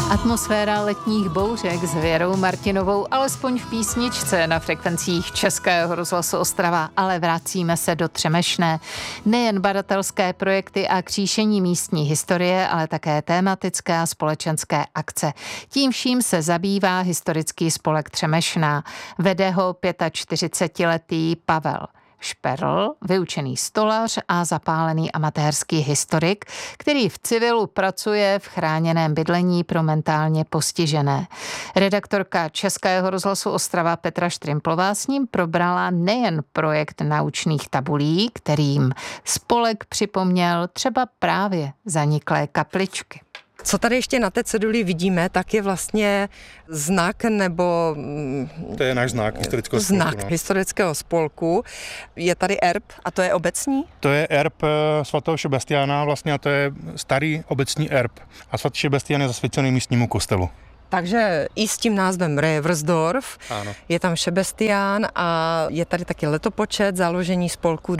Atmosféra letních bouřek s Věrou Martinovou, alespoň v písničce na frekvencích Českého rozhlasu Ostrava, ale vracíme se do Třemešné. Nejen badatelské projekty a kříšení místní historie, ale také tematické a společenské akce. Tím vším se zabývá historický spolek Třemešná. Vede ho 45letý Pavel Šperl, vyučený stolař a zapálený amatérský historik, který v civilu pracuje v chráněném bydlení pro mentálně postižené. Redaktorka Českého rozhlasu Ostrava Petra Štrimplová s ním probrala nejen projekt naučných tabulí, kterým spolek připomněl třeba právě zaniklé kapličky. Co tady ještě na té ceduli vidíme, tak je vlastně znak nebo... To je náš znak historického spolku. Znak historického spolku. Je erb a to je obecní? To je erb svatého Šebestiána vlastně a to je starý obecní erb. A svatý Šebestián je zasvěcený místnímu kostelu. Takže i s tím názvem Reversdorf, ano. Je tam Šebestián a je tady taky letopočet založení spolku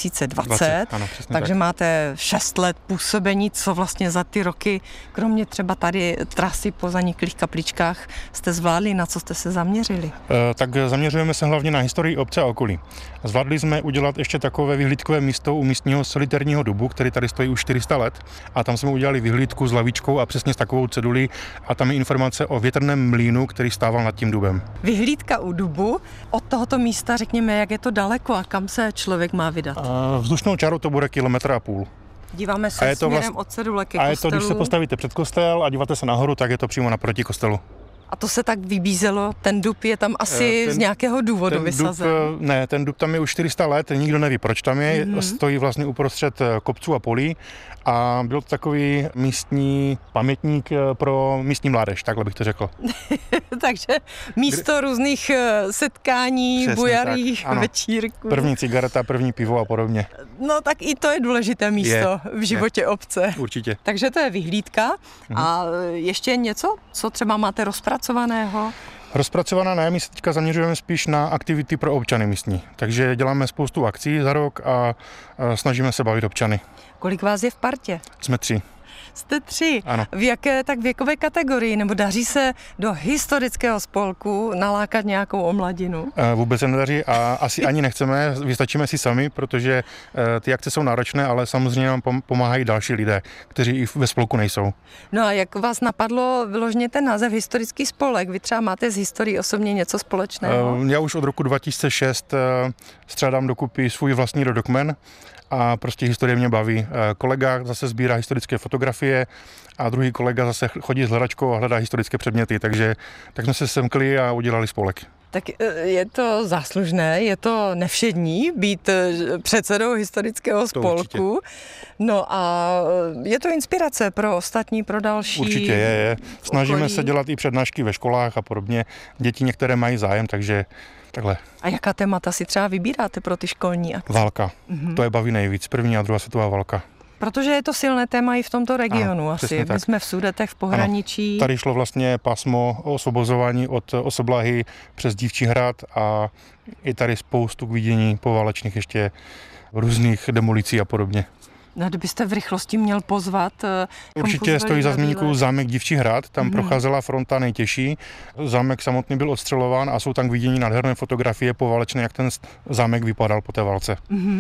2020. Ano, takže tak. máte 6 let působení, co vlastně za ty roky, kromě třeba tady trasy po zaniklých kapličkách, jste zvládli, na co jste se zaměřili? Tak zaměřujeme se hlavně na historii obce a okolí. Zvládli jsme udělat ještě takové vyhlídkové místo u místního solitérního dubu, který tady stojí už 400 let. A tam jsme udělali vyhlídku s lavičkou a přesně s takovou cedulí a tam je informace o větrném mlýnu, který stával nad tím dubem. Vyhlídka u dubu. Od tohoto místa řekněme, jak je to daleko a kam se člověk má vydat? Vzdušnou čarou to bude 1,5 kilometru. Díváme se směrem od cedule ke kostelu. A je kostelu. to, když se postavíte před kostel a díváte se nahoru, tak je to přímo naproti kostelu. A to se tak vybízelo, ten dub je tam asi z nějakého důvodu vysazen. Ten dub tam je už 400 let, nikdo neví, proč tam je, stojí vlastně uprostřed kopců a polí a byl to takový místní pamětník pro místní mládež, takhle bych to řekl. Takže místo různých setkání, přesně bujarých, tak, večírků. První cigareta, první pivo a podobně. No tak i to je důležité místo v životě obce. Určitě. Takže to je vyhlídka. A ještě něco, co třeba máte rozpracovaného? Rozpracovaná ne, my se teďka zaměřujeme spíš na aktivity pro občany místní. Takže děláme spoustu akcí za rok a snažíme se bavit občany. Kolik vás je v partě? Jsme 3. Jste 3. Ano. V jaké tak věkové kategorii? Nebo daří se do historického spolku nalákat nějakou omladinu? Vůbec se nedaří a asi ani nechceme, vystačíme si sami, protože ty akce jsou náročné, ale samozřejmě nám pomáhají další lidé, kteří i ve spolku nejsou. No a jak vás napadlo vyloženě ten název historický spolek? Vy třeba máte z historií osobně něco společného? Já už od roku 2006 střádám dokupy svůj vlastní rodokmen a prostě historie mě baví. Kolega zase sbírá historické fotografie a druhý kolega zase chodí s hledačkou a hledá historické předměty, takže tak jsme se semkli a udělali spolek. Tak je to záslužné, je to nevšední být předsedou historického spolku. No a je to inspirace pro ostatní, pro další. Určitě je. Snažíme se dělat i přednášky ve školách a podobně. Děti některé mají zájem, takže takhle. A jaká témata si třeba vybíráte pro ty školní akce? Válka. To je baví nejvíc. První a druhá světová válka. Protože je to silné téma i v tomto regionu asi. My jsme v Sudetech, v pohraničí. Ano. Tady šlo vlastně pásmo o osvobozování od Osoblahy přes Dívčí hrad a je tady spoustu k vidění poválečných ještě různých demolicí a podobně. No, kdybyste v rychlosti měl pozvat... Určitě stojí za zmínku zámek Dívčí hrad, tam procházela fronta nejtěžší. Zámek samotný byl odstřelován a jsou tam k vidění nádherné fotografie poválečné, jak ten zámek vypadal po té válce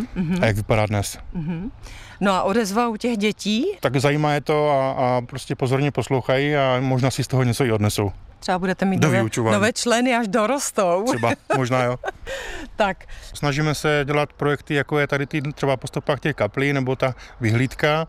a jak vypadá dnes. No a odezva u těch dětí? Tak zajímá je to a prostě pozorně poslouchají a možná si z toho něco i odnesou. Třeba budete mít nové členy, až dorostou. Třeba, možná jo. Tak. Snažíme se dělat projekty, jako je tady třeba po stopách těch kaplí nebo ta vyhlídka,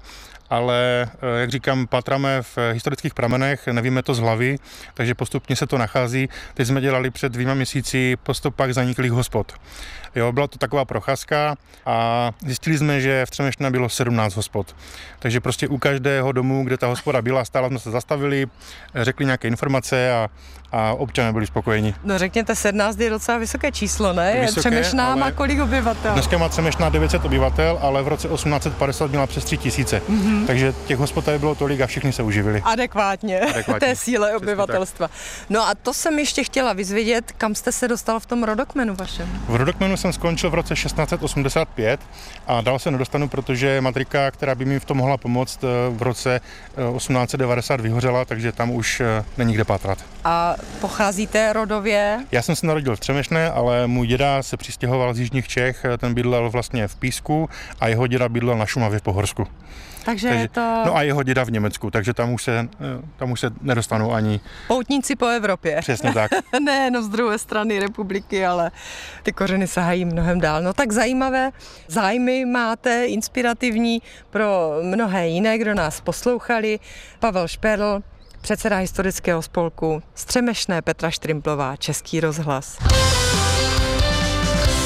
ale jak říkám, patráme v historických pramenech, nevíme to z hlavy, takže postupně se to nachází. Teď jsme dělali před 2 měsíci po stopách zaniklých hospod. Jo, byla to taková procházka a zjistili jsme, že v Třemešné bylo 17 hospod. Takže prostě u každého domu, kde ta hospoda byla, stále jsme se zastavili, řekli nějaké informace a občané byli spokojeni. No řekněte, 17 je docela vysoké číslo, ne? Vysoké, Třemešná má kolik obyvatel? Dneska má Třemešná 900 obyvatel, ale v roce 1850 měla přes 3000. Takže těch hospod tady bylo tolik a všichni se uživili. Adekvátně. Té síle obyvatelstva. No a to jsem ještě chtěla vyzvědět, kam jste se dostal v tom rodokmenu vašem? V rodokmenu jsem skončil v roce 1685 a dál se nedostanu, protože matrika, která by mi v tom mohla pomoct, v roce 1890 vyhořela, takže tam už není kde pátrat. A pocházíte rodově? Já jsem se narodil v Třemešné, ale můj děda se přistěhoval z jižních Čech, ten bydlel vlastně v Písku a jeho děda bydlel na Šumavě v Pohorsku. Takže je to... No a jeho děda v Německu, takže tam už se nedostanou ani... Poutníci po Evropě. Přesně tak. Ne, no z druhé strany republiky, ale ty kořeny sahají mnohem dál. No tak zajímavé zájmy máte, inspirativní pro mnohé jiné, kdo nás poslouchali. Pavel Šperl, předseda historického spolku z Třemešné, Petra Štrimplová, Český rozhlas.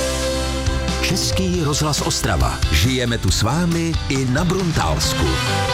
Český rozhlas Ostrava. Žijeme tu s vámi i na Bruntálsku.